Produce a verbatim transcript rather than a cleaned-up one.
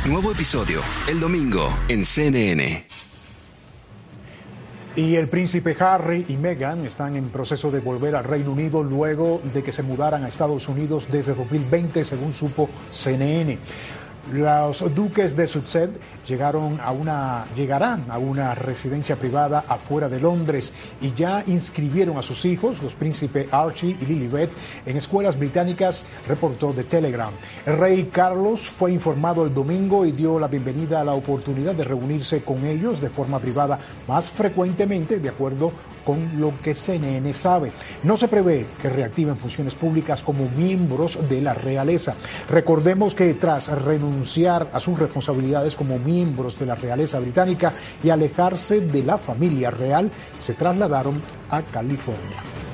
Nuevo episodio, el domingo, en C N N. Y el príncipe Harry y Meghan están en proceso de volver al Reino Unido luego de que se mudaran a Estados Unidos desde dos mil veinte, según supo C N N. Los duques de Sussex llegaron a una, llegarán a una residencia privada afuera de Londres y ya inscribieron a sus hijos, los príncipes Archie y Lilibet, en escuelas británicas, reportó The Telegraph. El rey Carlos fue informado el domingo y dio la bienvenida a la oportunidad de reunirse con ellos de forma privada más frecuentemente, de acuerdo con lo que C N N sabe. No se prevé que reactiven funciones públicas como miembros de la realeza. Recordemos que tras renunciar a sus responsabilidades como miembros de la realeza británica y alejarse de la familia real, se trasladaron a California.